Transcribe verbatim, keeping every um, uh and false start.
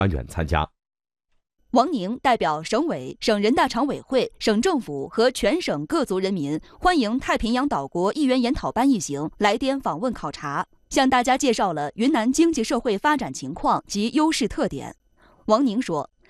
团员参加。 王宁代表省委、省人大常委会、省政府和全省各族人民欢迎太平洋岛国议员研讨班一行来滇访问考察，向大家介绍了云南经济社会发展情况及优势特点。王宁说，